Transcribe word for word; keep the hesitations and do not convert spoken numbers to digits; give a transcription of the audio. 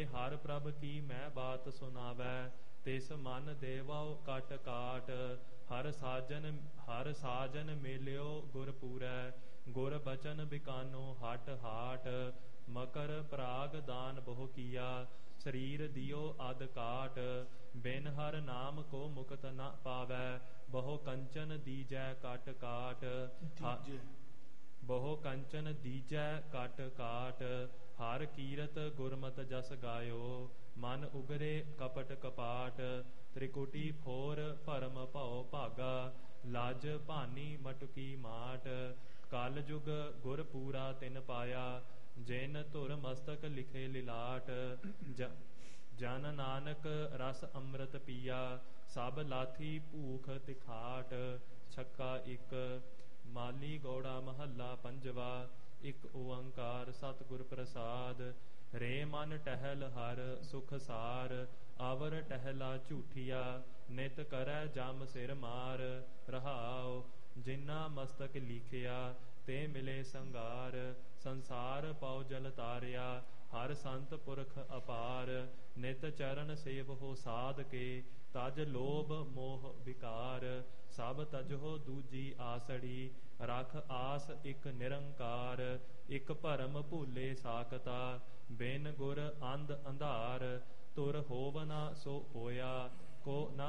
ਹਰ ਪ੍ਰਭ ਕੀ ਮੈਂ ਬਾਤ ਸੁਨਾਵੈ, ਤਿਸ ਮਨ ਦੇਵਉ ਕਟ ਕਾਟ। ਹਰ ਸਾਜਨ ਹਰ ਸਾਜਨ ਮੇਲਿਓ ਗੁਰ ਪੂਰੈ, ਗੁਰ ਬਚਨ ਬਿਕਾਨੋ ਹਟ ਹਾਟ। ਮਕਰ ਪਰਾਗ ਦਾਨ ਬਹੁ ਕੀਆ, ਸਰੀਰ ਦਿਓ ਅਦ ਕਾਟ। ਬਿਨ ਹਰ ਨਾਮ ਕੋ ਮੁਕਤ ਨ ਪਾਵੈ, ਬਹੁ ਕੰਚਨ ਦੀਜੈ ਕਟ ਕਾਟ। ਦੀਜੈ ਬਹੁ ਕੰਚਨ ਦੀਜੈ ਕਟ ਕਾਟ। ਹਰ ਕੀਰਤ ਗੁਰਮਤਿ ਜਸ ਗਾਇਓ, ਮਨ ਉਗਰੇ ਕਪਟ ਕਪਾਟ। ਤ੍ਰਿਕੁਟੀ ਫੋਰ ਭਰਮ ਭਉ ਭਾਗਾ, ਲਾਜ ਭਾਨੀ ਮਟਕੀ ਮਾਟ। ਕਲ ਜੁਗ ਗੁਰ ਪੂਰਾ ਤਿਨ ਪਾਇਆ, ਜਿਨ ਧੁਰ ਮਸਤਕ ਲਿਖੇ ਲਿਲਾਟ। ਜ ਜਨ ਨਾਨਕ ਰਸ ਅੰਮ੍ਰਿਤ ਪੀਆ, ਸਭ ਲਾਥੀ ਭੂਖ ਤਿਖਾਟ। ਛੱਕਾ ਇੱਕ। ਮਾਲੀ ਗੌੜਾ ਮਹੱਲਾ ਪੰਜਵਾ। ਇੱਕ ਓੰਕਾਰ ਸਤਿਗੁਰ ਪ੍ਰਸਾਦ। ਰੇ ਮਨ ਟਹਿਲ ਹਰ ਸੁਖ ਸਾਰ, ਅਵਰ ਟਹਿਲਾ ਝੂਠੀਆ। ਨਿਤ ਕਰੈ ਜਮ ਸਿਰ ਮਾਰ, ਰਹਾਉ ਜਿਨਾ ਮਸਤਕ ਲੀਖਿਆ। ਤੇ ਮਿਲੇ ਸੰਗਾਰ, ਸੰਸਾਰ ਪਉ ਜਲ ਤਾਰਿਆ। ਹਰ ਸੰਤ ਪੁਰਖ ਅਪਾਰ, ਨਿਤ ਚਰਨ ਸੇਵਹੁ ਸਾਧ ਕੇ। ਤਜ ਲੋਭ ਮੋਹ ਵਿਕਾਰ, ਸਭ ਤਜਹੁ ਦੂਜੀ ਆਸੜੀ। ਰਖ ਆਸ ਇੱਕ ਨਿਰੰਕਾਰ, ਇੱਕ ਭਰਮ ਭੂਲੇ ਸਾਕਤਾ। ਬਿਨ ਗੁਰ ਅੰਧ ਅੰਧਾਰ, ਤੁਰ ਹੋਵ ਨਾ ਸੋ ਹੋਇਆ। ਕੋ ਨ